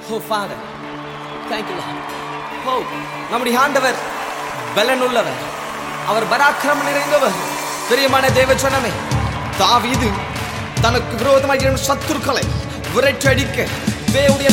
Oh Father, thank you Lord. Oh, நம்முடைய ஆண்டவர் பலனுள்ளவர், அவர் பராக்கிரமம் நிறைந்தவர். பிரியமான தேவ ஜனமே, தாவீது தனக்கு விரோதமாக சத்துருக்களை விரட்டடிக்க தேவனுடைய